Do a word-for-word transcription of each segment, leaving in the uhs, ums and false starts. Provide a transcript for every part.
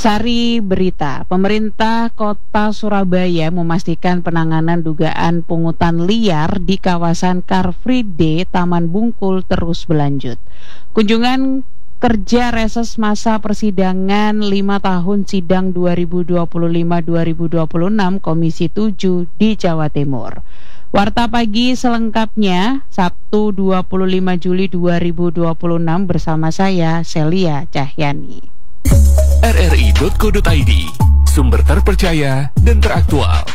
Sari berita, pemerintah kota Surabaya memastikan penanganan dugaan pungutan liar di kawasan Car Free Day Taman Bungkul terus berlanjut. Kunjungan kerja reses masa persidangan lima tahun sidang dua ribu dua puluh lima dua ribu dua puluh enam Komisi tujuh di Jawa Timur. Warta Pagi selengkapnya Sabtu dua puluh lima Juli dua ribu dua puluh enam bersama saya Celia Cahyani. R R I titik co titik I D, sumber terpercaya dan teraktual.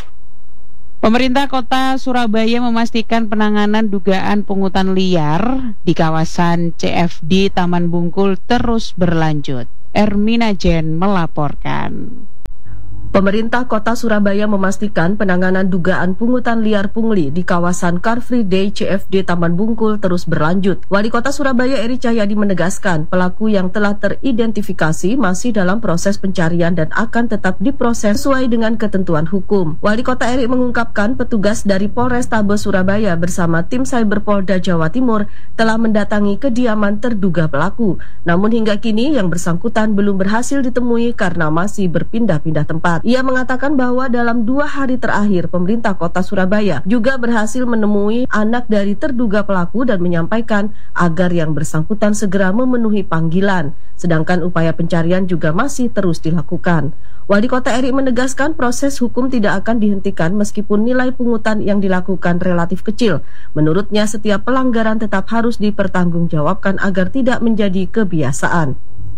Pemerintah Kota Surabaya memastikan penanganan dugaan pungutan liar di kawasan C F D Taman Bungkul terus berlanjut. Ermina Jen melaporkan. Pemerintah Kota Surabaya memastikan penanganan dugaan pungutan liar pungli di kawasan Car Free Day C F D Taman Bungkul terus berlanjut. Wali Kota Surabaya Eri Cahyadi menegaskan pelaku yang telah teridentifikasi masih dalam proses pencarian dan akan tetap diproses sesuai dengan ketentuan hukum. Wali Kota Eri mengungkapkan petugas dari Polrestabes Surabaya bersama tim Cyber Polda Jawa Timur telah mendatangi kediaman terduga pelaku. Namun hingga kini yang bersangkutan belum berhasil ditemui karena masih berpindah-pindah tempat. Ia mengatakan bahwa dalam dua hari terakhir pemerintah Kota Surabaya juga berhasil menemui anak dari terduga pelaku dan menyampaikan agar yang bersangkutan segera memenuhi panggilan. Sedangkan upaya pencarian juga masih terus dilakukan. Wali Kota Eri menegaskan proses hukum tidak akan dihentikan meskipun nilai pungutan yang dilakukan relatif kecil. Menurutnya setiap pelanggaran tetap harus dipertanggungjawabkan agar tidak menjadi kebiasaan.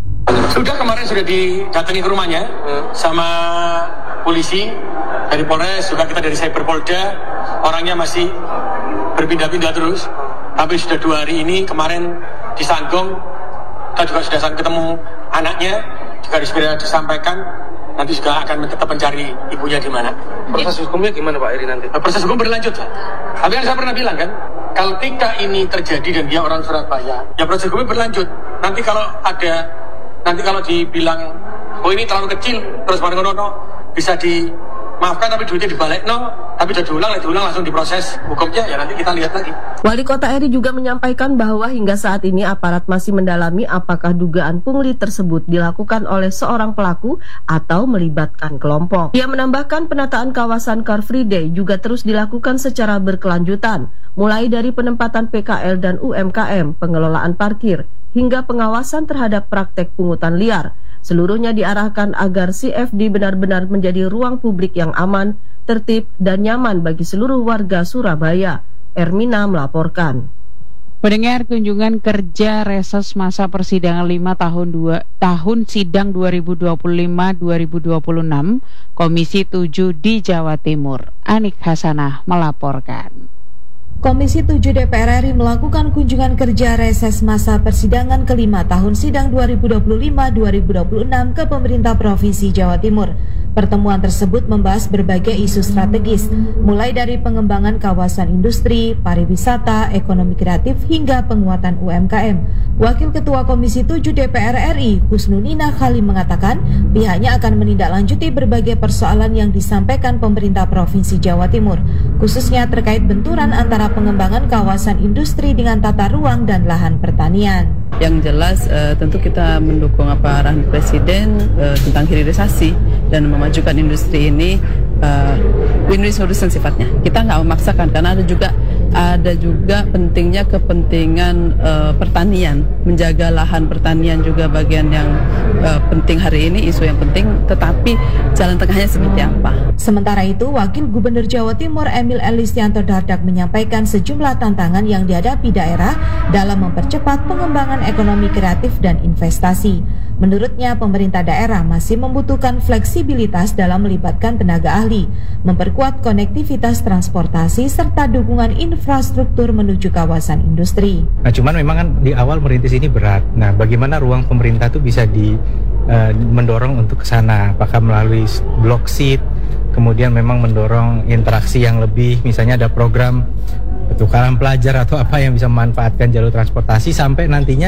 Sudah kemarin sudah didatangi ke rumahnya sama polisi dari Polres, juga kita dari Cyber Polda, orangnya masih berpindah-pindah terus. Tapi sudah dua hari ini, kemarin di Sanggong, kita juga sudah ketemu anaknya, juga segera disampaikan, nanti juga akan tetap mencari ibunya di mana. Proses hukumnya gimana Pak Eri nanti? Proses hukum berlanjut lah. Tapi yang saya pernah bilang kan, kalau ketika ini terjadi dan dia orang Surabaya, ya proses hukumnya berlanjut. Nanti kalau ada Nanti kalau dibilang, oh ini terlalu kecil, terus mana-mana bisa dimaafkan tapi duitnya dibalik, no. Tapi sudah diulang, diulang langsung diproses hukumnya, ya nanti kita lihat lagi. Wali Kota Eri juga menyampaikan bahwa hingga saat ini aparat masih mendalami apakah dugaan pungli tersebut dilakukan oleh seorang pelaku atau melibatkan kelompok. Ia menambahkan penataan kawasan Car Free Day juga terus dilakukan secara berkelanjutan, mulai dari penempatan P K L dan U M K M, pengelolaan parkir, hingga pengawasan terhadap praktek pungutan liar. Seluruhnya diarahkan agar C F D benar-benar menjadi ruang publik yang aman, tertib, dan nyaman bagi seluruh warga Surabaya. Ermina melaporkan. Pendengar, kunjungan kerja reses masa persidangan lima tahun dua tahun sidang dua ribu dua puluh lima dua ribu dua puluh enam Komisi tujuh di Jawa Timur. Anik Hasanah melaporkan. Komisi tujuh D P R R I melakukan kunjungan kerja reses masa persidangan kelima tahun sidang dua ribu dua puluh lima dua ribu dua puluh enam ke pemerintah Provinsi Jawa Timur. Pertemuan tersebut membahas berbagai isu strategis, mulai dari pengembangan kawasan industri, pariwisata, ekonomi kreatif, hingga penguatan U M K M. Wakil Ketua Komisi tujuh D P R R I, Husnunina Khalim mengatakan pihaknya akan menindaklanjuti berbagai persoalan yang disampaikan pemerintah Provinsi Jawa Timur, khususnya terkait benturan antara pengembangan kawasan industri dengan tata ruang dan lahan pertanian. Yang jelas uh, tentu kita mendukung apa arahan Presiden uh, tentang hilirisasi dan memajukan industri ini uh, win-win solution sifatnya. Kita nggak memaksakan karena ada juga ada juga pentingnya kepentingan uh, pertanian, menjaga lahan pertanian juga bagian yang uh, penting hari ini, isu yang penting, tetapi jalan tengahnya seperti apa. Sementara itu, Wakil Gubernur Jawa Timur Emil Elistianto Dardak menyampaikan sejumlah tantangan yang dihadapi daerah dalam mempercepat pengembangan ekonomi kreatif dan investasi. Menurutnya, pemerintah daerah masih membutuhkan fleksibilitas dalam melibatkan tenaga ahli, memperkuat konektivitas transportasi, serta dukungan infrastruktur menuju kawasan industri. Nah, cuman memang kan di awal merintis ini berat. Nah, bagaimana ruang pemerintah itu bisa di uh, mendorong untuk ke sana? Apakah melalui block seat, kemudian memang mendorong interaksi yang lebih, misalnya ada program pertukaran pelajar atau apa yang bisa memanfaatkan jalur transportasi sampai nantinya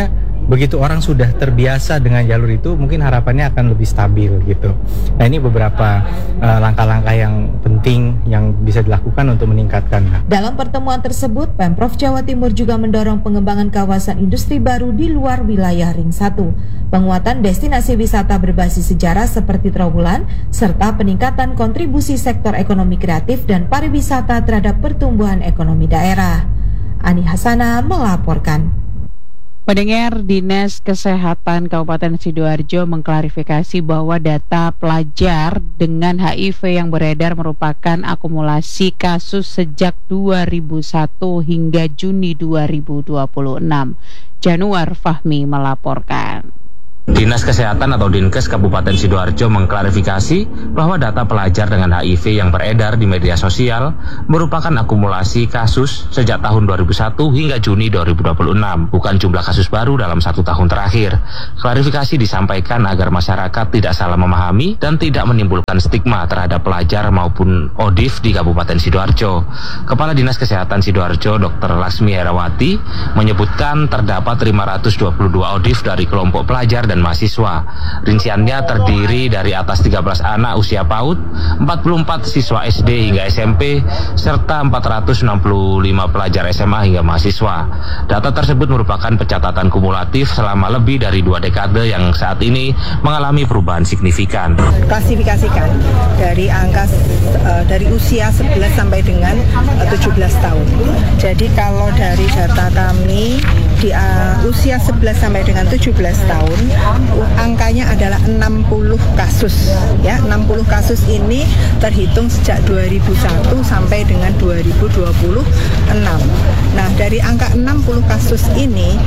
begitu orang sudah terbiasa dengan jalur itu, mungkin harapannya akan lebih stabil gitu. Nah, ini beberapa uh, langkah-langkah yang penting yang bisa dilakukan untuk meningkatkan. Dalam pertemuan tersebut, Pemprov Jawa Timur juga mendorong pengembangan kawasan industri baru di luar wilayah Ring satu, penguatan destinasi wisata berbasis sejarah seperti Trawulan, serta peningkatan kontribusi sektor ekonomi kreatif dan pariwisata terhadap pertumbuhan ekonomi daerah. Ani Hasana melaporkan. Pendengar, Dinas Kesehatan Kabupaten Sidoarjo mengklarifikasi bahwa data pelajar dengan H I V yang beredar merupakan akumulasi kasus sejak dua ribu satu hingga Juni dua ribu dua puluh enam. Januar Fahmi melaporkan. Dinas Kesehatan atau Dinkes Kabupaten Sidoarjo mengklarifikasi bahwa data pelajar dengan H I V yang beredar di media sosial merupakan akumulasi kasus sejak tahun dua ribu satu hingga Juni dua ribu dua puluh enam, bukan jumlah kasus baru dalam satu tahun terakhir. Klarifikasi disampaikan agar masyarakat tidak salah memahami dan tidak menimbulkan stigma terhadap pelajar maupun O D I F di Kabupaten Sidoarjo. Kepala Dinas Kesehatan Sidoarjo, Dokter Laksmi Herawati, menyebutkan terdapat lima ratus dua puluh dua O D I F dari kelompok pelajar dan mahasiswa. Rinciannya terdiri dari atas tiga belas anak usia PAUD, empat puluh empat siswa S D hingga S M P, serta empat ratus enam puluh lima pelajar S M A hingga mahasiswa. Data tersebut merupakan pencatatan kumulatif selama lebih dari dua dekade yang saat ini mengalami perubahan signifikan. Klasifikasikan dari angka uh, dari usia sebelas sampai dengan uh, tujuh belas tahun. Jadi kalau dari data kami di uh, usia sebelas sampai dengan tujuh belas tahun, angkanya adalah enam puluh kasus, ya. enam puluh kasus ini terhitung sejak dua ribu satu sampai dengan dua ribu dua puluh enam. Nah, dari angka enam puluh kasus ini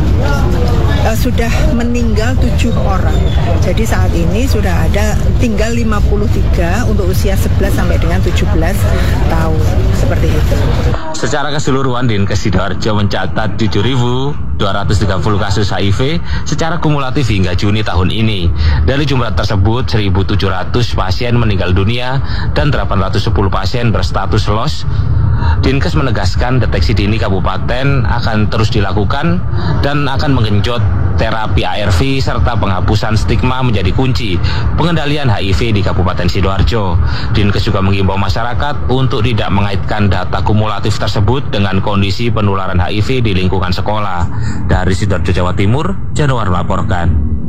uh, sudah meninggal tujuh orang. Jadi saat ini sudah ada tinggal lima puluh tiga untuk usia sebelas sampai dengan tujuh belas tahun. Seperti itu. Secara keseluruhan, Dinkes Sidoarjo mencatat tujuh ribu dua ratus tiga puluh kasus H I V secara kumulatif hingga Juni tahun ini. Dari jumlah tersebut, seribu tujuh ratus pasien meninggal dunia dan delapan ratus sepuluh pasien berstatus loss. Dinkes menegaskan deteksi dini kabupaten akan terus dilakukan dan akan menggenjot terapi A R V serta penghapusan stigma menjadi kunci pengendalian H I V di Kabupaten Sidoarjo. Dinkes juga mengimbau masyarakat untuk tidak mengaitkan data kumulatif tersebut dengan kondisi penularan H I V di lingkungan sekolah. Dari Sidoarjo, Jawa Timur, Januar melaporkan.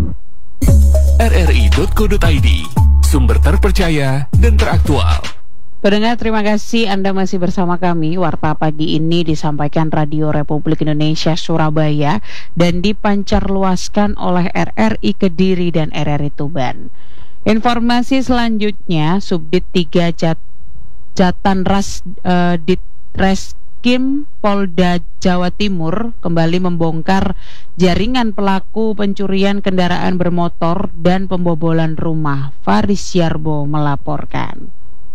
R R I titik co titik I D, sumber terpercaya dan teraktual. Pendengar, terima kasih Anda masih bersama kami. Warta pagi ini disampaikan Radio Republik Indonesia Surabaya dan dipancarluaskan oleh R R I Kediri dan R R I Tuban. Informasi selanjutnya, Subdit tiga Jat, Jatanras uh, Ditreskrim Polda Jawa Timur kembali membongkar jaringan pelaku pencurian kendaraan bermotor dan pembobolan rumah. Faris Yarbo melaporkan.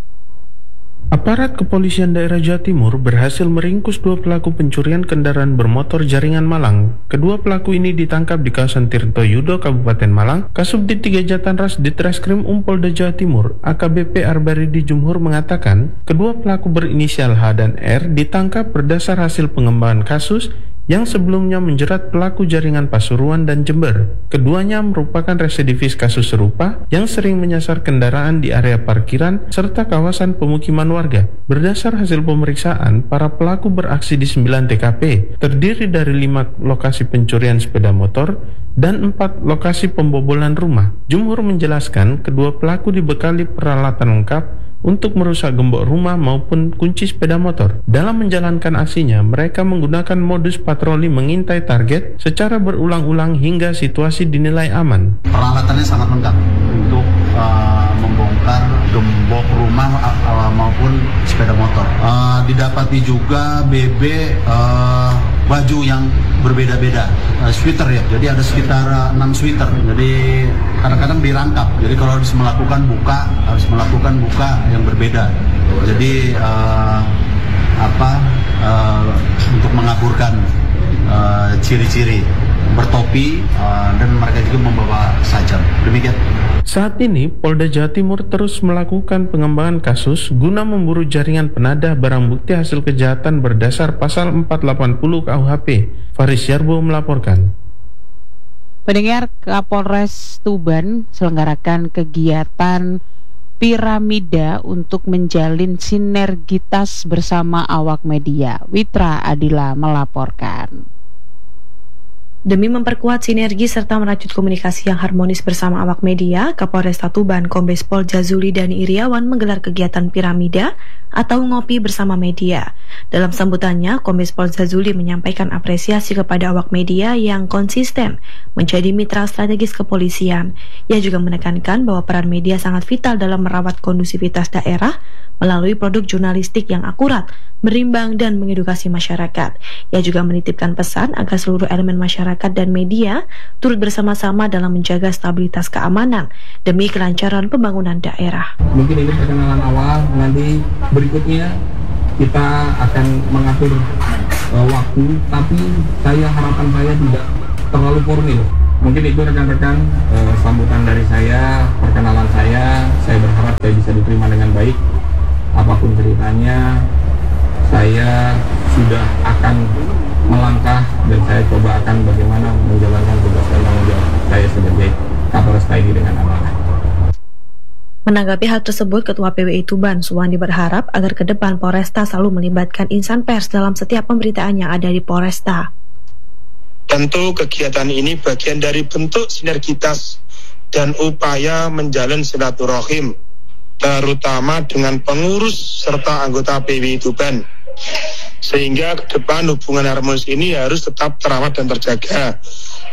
Aparat kepolisian daerah Jawa Timur berhasil meringkus dua pelaku pencurian kendaraan bermotor jaringan Malang. Kedua pelaku ini ditangkap di kawasan Tirto Yudo, Kabupaten Malang. Kasubdit tiga Jatanras Ditreskrim Polda Jawa Timur, A K B P Arbaridi Jumhur mengatakan, kedua pelaku berinisial H dan R ditangkap berdasar hasil pengembangan kasus yang sebelumnya menjerat pelaku jaringan Pasuruan dan Jember. Keduanya merupakan residivis kasus serupa yang sering menyasar kendaraan di area parkiran serta kawasan pemukiman warga. Berdasar hasil pemeriksaan, para pelaku beraksi di sembilan T K P, terdiri dari lima lokasi pencurian sepeda motor dan empat lokasi pembobolan rumah. Jumhur menjelaskan, kedua pelaku dibekali peralatan lengkap untuk merusak gembok rumah maupun kunci sepeda motor. Dalam menjalankan aksinya, mereka menggunakan modus patroli mengintai target secara berulang-ulang hingga situasi dinilai aman. Peralatannya sangat lengkap untuk uh, membongkar gembok rumah uh, maupun sepeda motor. Uh, didapati juga B B uh, baju yang berbeda-beda, uh, sweater ya. Jadi ada sekitar uh, enam sweater. Jadi kadang-kadang dirangkap. Jadi kalau harus melakukan buka, harus melakukan buka yang berbeda. Jadi uh, apa uh, untuk mengaburkan uh, ciri-ciri bertopi uh, dan mereka juga membawa sajam. Demikian. Saat ini Polda Jawa Timur terus melakukan pengembangan kasus guna memburu jaringan penadah barang bukti hasil kejahatan berdasar pasal empat ratus delapan puluh K U H P. Faris Yarbo melaporkan. Pendengar, Kapolres Tuban selenggarakan kegiatan piramida untuk menjalin sinergitas bersama awak media. Witra Adila melaporkan. Demi memperkuat sinergi serta merajut komunikasi yang harmonis bersama awak media, Kapolresta Tuban Kombes Pol Jazuli Dani Iriawan menggelar kegiatan piramida atau ngopi bersama media. Dalam sambutannya, Kombes Pol Jazuli menyampaikan apresiasi kepada awak media yang konsisten menjadi mitra strategis kepolisian. Ia juga menekankan bahwa peran media sangat vital dalam merawat kondusivitas daerah melalui produk jurnalistik yang akurat, berimbang, dan mengedukasi masyarakat. Ia juga menitipkan pesan agar seluruh elemen masyarakat dan media turut bersama-sama dalam menjaga stabilitas keamanan demi kelancaran pembangunan daerah. Mungkin ini perkenalan awal, nanti berikutnya kita akan mengatur uh, waktu, tapi saya harapan saya tidak terlalu formil. Mungkin itu rekan-rekan uh, sambutan dari saya, perkenalan saya, saya berharap saya bisa diterima dengan baik. Apapun ceritanya, saya sudah akan melangkah dan saya coba akan bagaimana menjalankan tugas dan tanggung jawab saya sebagai Kapolresta ini dengan amanah. Menanggapi hal tersebut, Ketua P W I Tuban, Suwandi, berharap agar ke depan Polresta selalu melibatkan insan pers dalam setiap pemberitaan yang ada di Polresta. Tentu kegiatan ini bagian dari bentuk sinergitas dan upaya menjalin silaturahim, terutama dengan pengurus serta anggota P W I Tuban. Sehingga ke depan hubungan harmonis ini harus tetap terawat dan terjaga.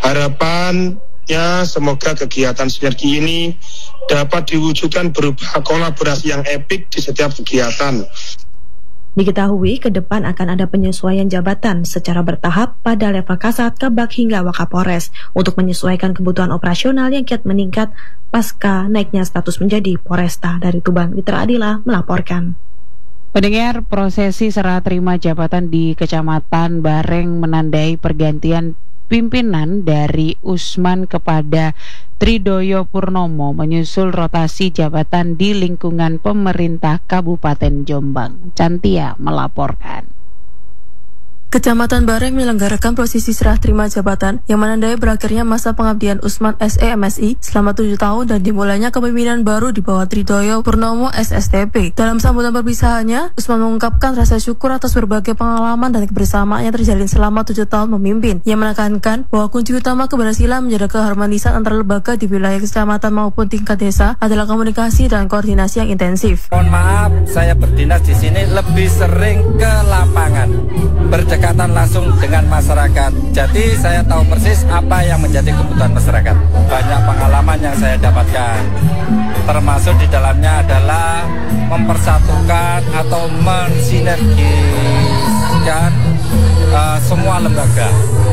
Harapannya semoga kegiatan sinergi ini dapat diwujudkan berupa kolaborasi yang epik di setiap kegiatan. Diketahui ke depan akan ada penyesuaian jabatan secara bertahap pada level Kasat, Kabak hingga Wakapolres untuk menyesuaikan kebutuhan operasional yang kiat meningkat pasca naiknya status menjadi Polresta. Dari Tuban, Witra Adila melaporkan. Pendengar, prosesi serah terima jabatan di Kecamatan Bareng menandai pergantian pimpinan dari Usman kepada Tridoyo Purnomo menyusul rotasi jabatan di lingkungan pemerintah Kabupaten Jombang. Cantia melaporkan. Kecamatan Bareng menyelenggarakan prosesi serah terima jabatan yang menandai berakhirnya masa pengabdian Usman S E M Si selama tujuh tahun dan dimulainya kepemimpinan baru di bawah Tridoyo Purnomo S S T P. Dalam sambutan perpisahannya, Usman mengungkapkan rasa syukur atas berbagai pengalaman dan kebersamaan yang terjalin selama tujuh tahun memimpin. Ia menekankan bahwa kunci utama keberhasilan menjaga keharmonisan antar lembaga di wilayah kecamatan maupun tingkat desa adalah komunikasi dan koordinasi yang intensif. Mohon maaf, saya berdinas di sini lebih sering ke lapangan, berdekatan langsung dengan masyarakat. Jadi saya tahu persis apa yang menjadi kebutuhan masyarakat. Banyak pengalaman yang saya dapatkan, termasuk di dalamnya adalah mempersatukan atau mensinergiskan uh, semua lembaga,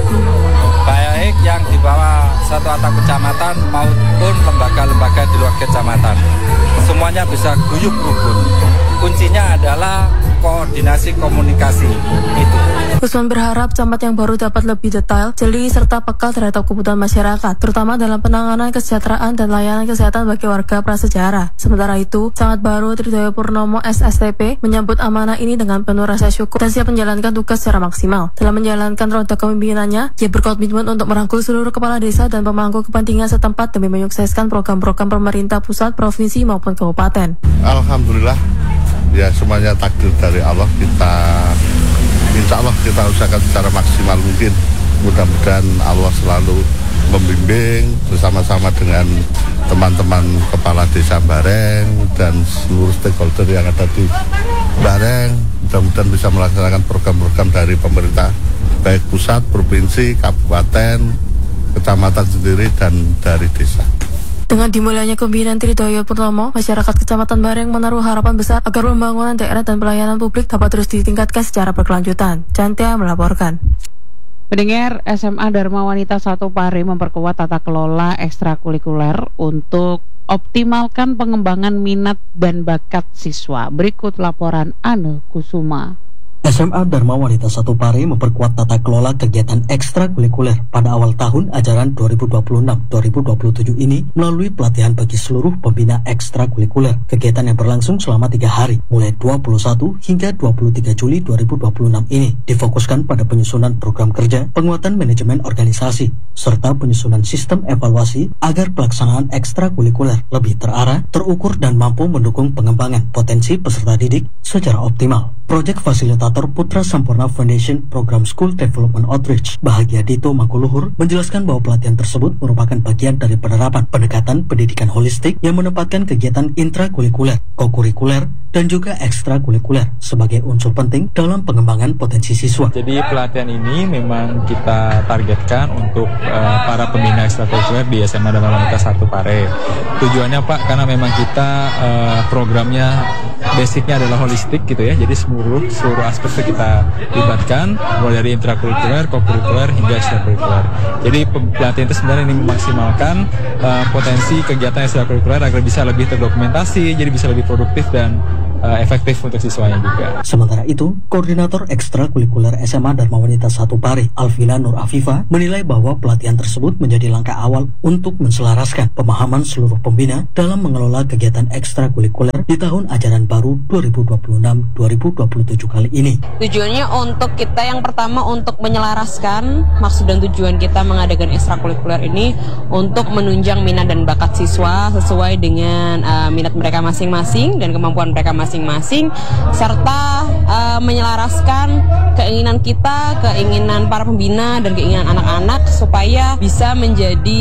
baik yang di bawah satu atap kecamatan maupun lembaga-lembaga di luar kecamatan. Semuanya bisa guyup rukun. Kuncinya adalah koordinasi komunikasi itu. Usman berharap camat yang baru dapat lebih detail, jeli, serta peka terhadap kebutuhan masyarakat, terutama dalam penanganan kesejahteraan dan layanan kesehatan bagi warga prasejarah. Sementara itu, camat baru Tridoyo Purnomo S S T P menyambut amanah ini dengan penuh rasa syukur dan siap menjalankan tugas secara maksimal. Dalam menjalankan roda kepemimpinannya, ia berkomitmen untuk merangkul seluruh kepala desa dan pemangku kepentingan setempat demi menyukseskan program-program pemerintah pusat, provinsi maupun kabupaten. Alhamdulillah, ya semuanya takdir dari Allah. Kita insya Allah kita usahakan secara maksimal mungkin. Mudah-mudahan Allah selalu membimbing bersama-sama dengan teman-teman kepala desa Bareng dan seluruh stakeholder yang ada di Bareng. Mudah-mudahan bisa melaksanakan program-program dari pemerintah, baik pusat, provinsi, kabupaten, kecamatan sendiri, dan dari desa. Dengan dimulainya kepemimpinan Tridoyo Purnomo, masyarakat Kecamatan Bareng menaruh harapan besar agar pembangunan daerah dan pelayanan publik dapat terus ditingkatkan secara berkelanjutan. Cantia melaporkan. Pendengar, S M A Dharma Wanita satu Pare memperkuat tata kelola ekstrakurikuler untuk optimalkan pengembangan minat dan bakat siswa. Berikut laporan Ane Kusuma. S M A Dharma Wanita satu Pare memperkuat tata kelola kegiatan ekstrakurikuler pada awal tahun ajaran dua ribu dua puluh enam dua ribu dua puluh tujuh ini melalui pelatihan bagi seluruh pembina ekstrakurikuler. Kegiatan yang berlangsung selama tiga hari, mulai dua puluh satu hingga dua puluh tiga Juli dua ribu dua puluh enam ini, difokuskan pada penyusunan program kerja, penguatan manajemen organisasi, serta penyusunan sistem evaluasi agar pelaksanaan ekstrakurikuler lebih terarah, terukur, dan mampu mendukung pengembangan potensi peserta didik secara optimal. Proyek Fasilitator Putra Sampurna Foundation Program School Development Outreach Bahagia Dito Mangkuluhur menjelaskan bahwa pelatihan tersebut merupakan bagian dari penerapan pendekatan pendidikan holistik yang menempatkan kegiatan intrakurikuler, kokurikuler, dan juga ekstrakurikuler sebagai unsur penting dalam pengembangan potensi siswa. Jadi pelatihan ini memang kita targetkan untuk uh, para pembina ekstrakurikuler di S M A Dharma Wanita satu Pare. Tujuannya Pak, karena memang kita uh, programnya basicnya adalah holistik gitu ya, jadi seluruh seluruh aspek itu kita libatkan, mulai dari intrakurikuler, kokurikuler, hingga ekstrakurikuler. Jadi pelatihan itu sebenarnya ini memaksimalkan uh, potensi kegiatan ekstrakurikuler agar bisa lebih terdokumentasi, jadi bisa lebih produktif dan uh, efektif untuk siswanya juga. Sementara itu, Koordinator Ekstrakurikuler S M A Dharma Wanita satu Pare, Alvina Nur Afifa, menilai bahwa pelatihan tersebut menjadi langkah awal untuk menselaraskan pemahaman seluruh pembina dalam mengelola kegiatan ekstrakurikuler di tahun ajaran baru dua ribu dua puluh enam dua ribu dua puluh tujuh kali ini. Tujuannya untuk kita yang pertama untuk menyelaraskan maksud dan tujuan kita mengadakan ekstrakurikuler ini untuk menunjang minat dan bakat siswa sesuai dengan uh, minat mereka masing-masing dan kemampuan mereka masing-masing, serta uh, menyelaraskan keinginan kita, keinginan para pembina dan keinginan anak-anak supaya bisa menjadi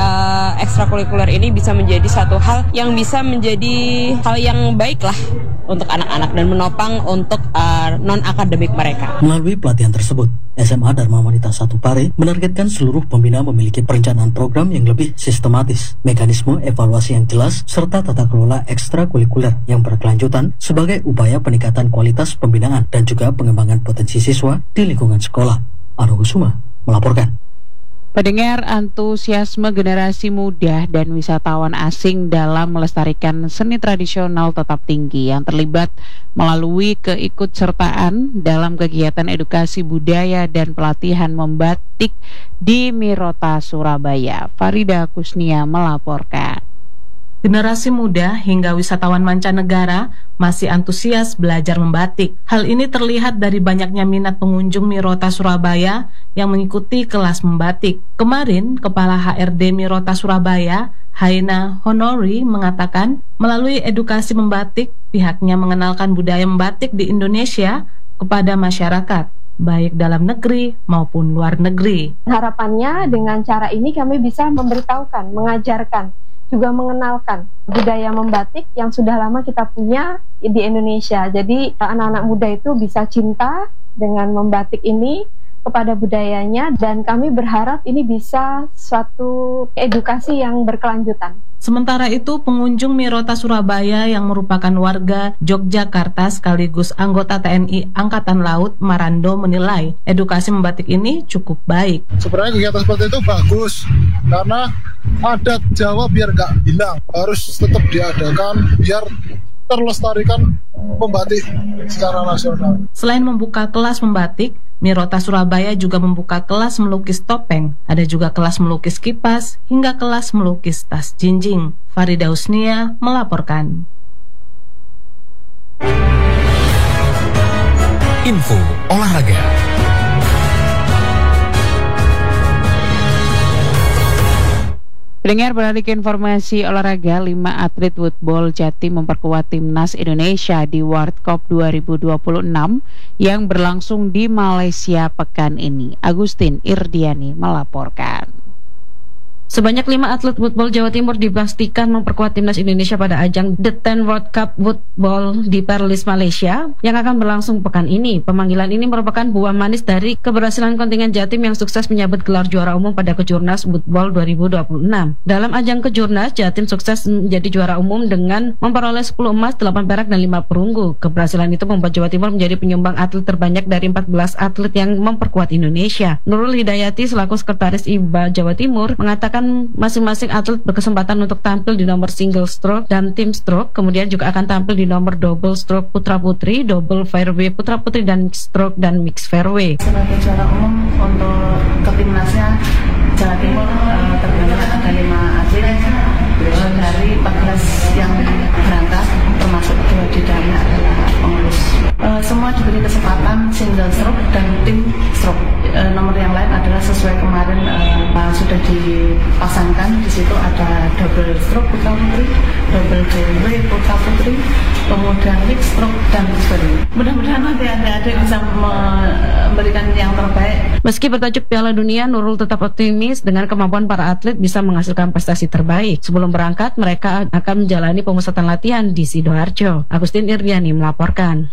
uh, ekstrakurikuler ini bisa menjadi satu hal yang bisa menjadi hal yang baik lah untuk anak-anak dan menopang untuk uh, non-akademik mereka. Melalui pelatihan tersebut, S M A Dharma Wanita satu Pare menargetkan seluruh pembina memiliki perencanaan program yang lebih sistematis, mekanisme evaluasi yang jelas, serta tata kelola ekstrakurikuler yang berkelanjutan sebagai upaya peningkatan kualitas pembinaan dan juga pengembangan potensi siswa di lingkungan sekolah. Argo Kusuma melaporkan. Pendengar, antusiasme generasi muda dan wisatawan asing dalam melestarikan seni tradisional tetap tinggi yang terlibat melalui keikutsertaan dalam kegiatan edukasi budaya dan pelatihan membatik di Mirota, Surabaya. Farida Kusnia melaporkan. Generasi muda hingga wisatawan mancanegara masih antusias belajar membatik. Hal ini terlihat dari banyaknya minat pengunjung Mirota Surabaya yang mengikuti kelas membatik. Kemarin, Kepala H R D Mirota Surabaya, Haina Honori, mengatakan melalui edukasi membatik, pihaknya mengenalkan budaya membatik di Indonesia kepada masyarakat, baik dalam negeri maupun luar negeri. Harapannya dengan cara ini kami bisa memberitahukan, mengajarkan, juga mengenalkan budaya membatik yang sudah lama kita punya di Indonesia. Jadi anak-anak muda itu bisa cinta dengan membatik ini kepada budayanya, dan kami berharap ini bisa suatu edukasi yang berkelanjutan. Sementara itu, pengunjung Mirota Surabaya yang merupakan warga Yogyakarta sekaligus anggota T N I Angkatan Laut Marando menilai edukasi membatik ini cukup baik. Sebenarnya kegiatan seperti itu bagus karena adat Jawa biar nggak hilang, harus tetap diadakan biar terlestarikan membatik secara nasional. Selain membuka kelas membatik, Mirota Surabaya juga membuka kelas melukis topeng. Ada juga kelas melukis kipas hingga kelas melukis tas jinjing. Farida Husnia melaporkan. Info olahraga. Pendengar, beralih ke informasi olahraga, lima atlet woodball Jatim memperkuat timnas Indonesia di World Cup dua ribu dua puluh enam yang berlangsung di Malaysia pekan ini. Agustin Irdiani melaporkan. Sebanyak lima atlet woodball Jawa Timur dipastikan memperkuat timnas Indonesia pada ajang The Ten World Cup Woodball di Perlis, Malaysia yang akan berlangsung pekan ini. Pemanggilan ini merupakan buah manis dari keberhasilan kontingen Jatim yang sukses menyabet gelar juara umum pada Kejurnas Woodball dua ribu dua puluh enam. Dalam ajang Kejurnas, Jatim sukses menjadi juara umum dengan memperoleh sepuluh emas, delapan perak, dan lima perunggu. Keberhasilan itu membuat Jawa Timur menjadi penyumbang atlet terbanyak dari empat belas atlet yang memperkuat Indonesia. Nurul Hidayati selaku Sekretaris I B A Jawa Timur mengatakan akan masing-masing atlet berkesempatan untuk tampil di nomor single stroke dan team stroke, kemudian juga akan tampil di nomor double stroke putra-putri, double fairway putra-putri, dan mixed stroke dan mixed fairway. Sebagai juara umum untuk ke timnasnya Jawa Timur uh, terbanyak ada lima atlet uh, dari empat belas yang berangkat, termasuk dua di dalamnya adalah pengurus. Uh, semua diberi kesempatan single stroke dan team stroke. Uh, nomor yang lain adalah sesuai kemarin uh, sudah dipasangkan. Di situ ada double stroke putra putri, double fairway putra putri, kemudian mixed stroke dan mixed fairway. Mudah-mudahan nanti adik-adik bisa memberikan yang terbaik. Meski bertajuk Piala Dunia, Nurul tetap optimis dengan kemampuan para atlet bisa menghasilkan prestasi terbaik. Sebelum berangkat, mereka akan menjalani pemusatan latihan di Sidoarjo. Agustin Irdiani melaporkan.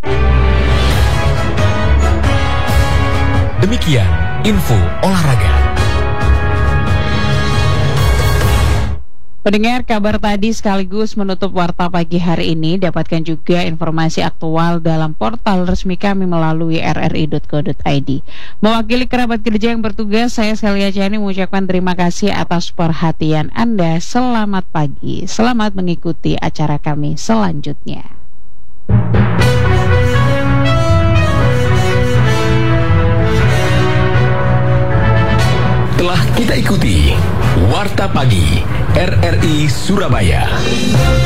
Demikian info olahraga. Pendengar, kabar tadi sekaligus menutup Warta Pagi hari ini. Dapatkan juga informasi aktual dalam portal resmi kami melalui r r i dot co dot i d. Mewakili kerabat kerja yang bertugas, saya Celia Chani mengucapkan terima kasih atas perhatian Anda. Selamat pagi, selamat mengikuti acara kami selanjutnya. Telah kita ikuti Warta Pagi R R I Surabaya.